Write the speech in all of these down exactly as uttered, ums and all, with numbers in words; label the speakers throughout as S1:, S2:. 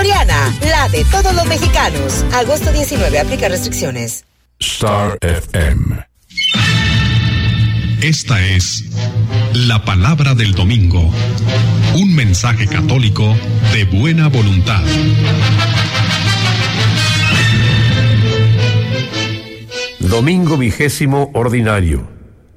S1: Soriana, la de todos los mexicanos. Agosto diecinueve, aplica restricciones.
S2: Star F M.
S3: Esta es la palabra del domingo. Un mensaje católico de buena voluntad.
S4: Domingo vigésimo ordinario.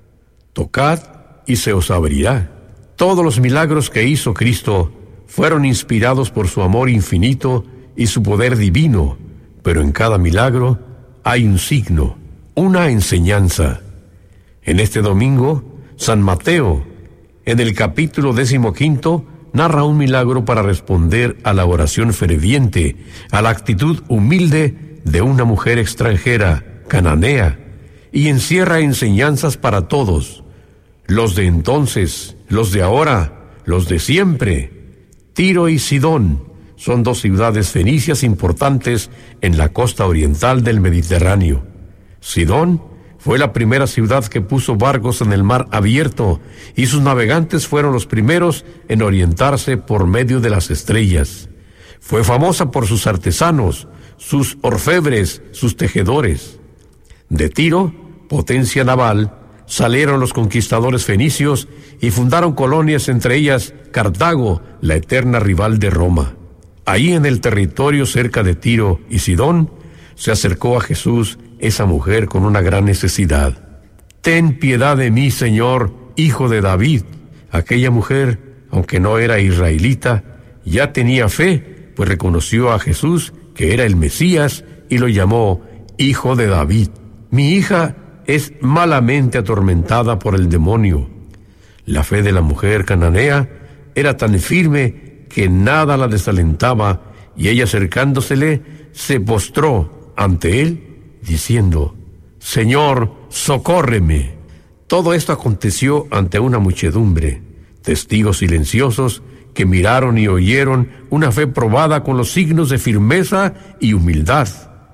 S4: Tocad y se os abrirá. Todos los milagros que hizo Cristo fueron inspirados por su amor infinito y su poder divino, pero en cada milagro hay un signo, una enseñanza. En este domingo, San Mateo, en el capítulo decimoquinto, narra un milagro para responder a la oración ferviente, a la actitud humilde de una mujer extranjera, cananea, y encierra enseñanzas para todos, los de entonces, los de ahora, los de siempre. Tiro y Sidón son dos ciudades fenicias importantes en la costa oriental del Mediterráneo. Sidón fue la primera ciudad que puso barcos en el mar abierto, y sus navegantes fueron los primeros en orientarse por medio de las estrellas. Fue famosa por sus artesanos, sus orfebres, sus tejedores. De Tiro, potencia naval, salieron los conquistadores fenicios y fundaron colonias, entre ellas Cartago, la eterna rival de Roma. Ahí en el territorio cerca de Tiro y Sidón, se acercó a Jesús esa mujer con una gran necesidad. Ten piedad de mí, Señor, hijo de David. Aquella mujer, aunque no era israelita, ya tenía fe, pues reconoció a Jesús que era el Mesías y lo llamó Hijo de David. Mi hija es malamente atormentada por el demonio. La fe de la mujer cananea era tan firme que nada la desalentaba, y ella, acercándosele, se postró ante él, diciendo: Señor, socórreme. Todo esto aconteció ante una muchedumbre, testigos silenciosos que miraron y oyeron una fe probada con los signos de firmeza y humildad.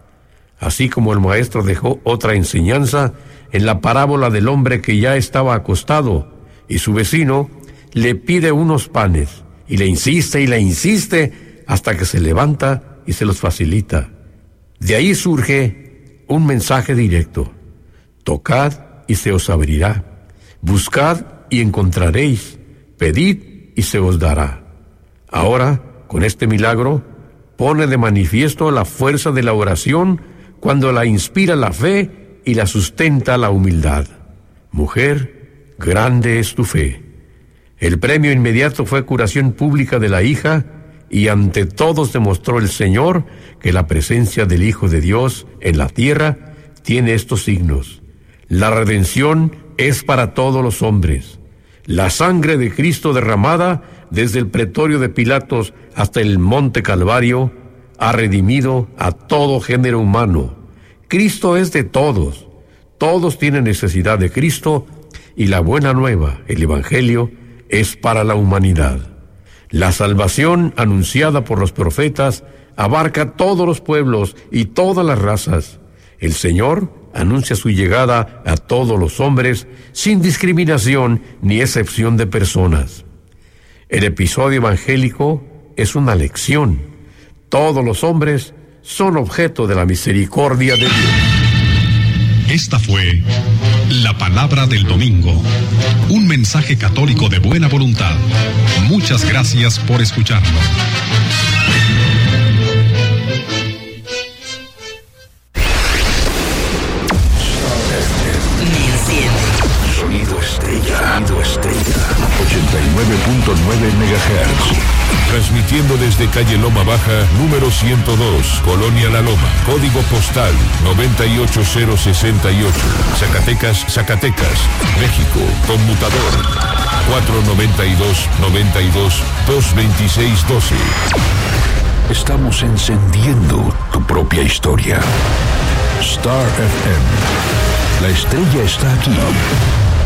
S4: Así como el maestro dejó otra enseñanza en la parábola del hombre que ya estaba acostado, y su vecino le pide unos panes, y le insiste y le insiste hasta que se levanta y se los facilita. De ahí surge un mensaje directo: tocad y se os abrirá, buscad y encontraréis, pedid y se os dará. Ahora, con este milagro, pone de manifiesto la fuerza de la oración cuando la inspira la fe y la sustenta la humildad. Mujer, grande es tu fe. El premio inmediato fue curación pública de la hija, y ante todos demostró el Señor que la presencia del Hijo de Dios en la tierra tiene estos signos. La redención es para todos los hombres. La sangre de Cristo derramada desde el pretorio de Pilatos hasta el monte Calvario ha redimido a todo género humano. Cristo es de todos. Todos tienen necesidad de Cristo, y la buena nueva, el Evangelio, es para la humanidad. La salvación anunciada por los profetas abarca todos los pueblos y todas las razas. El Señor anuncia su llegada a todos los hombres sin discriminación ni excepción de personas. El episodio evangélico es una lección. Todos los hombres son objeto de la misericordia de Dios.
S3: Esta fue la palabra del domingo, un mensaje católico de buena voluntad. Muchas gracias por escucharlo.
S2: Sonido estrella. Sonido estrella. ochenta y nueve punto nueve megahertz. Transmitiendo desde calle Loma Baja, número ciento dos, Colonia La Loma. Código postal noventa y ocho cero sesenta y ocho. Zacatecas, Zacatecas, México. Conmutador cuatro noventa y dos noventa y dos dos veintiséis doce. Estamos encendiendo tu propia historia. Star F M. La estrella está aquí.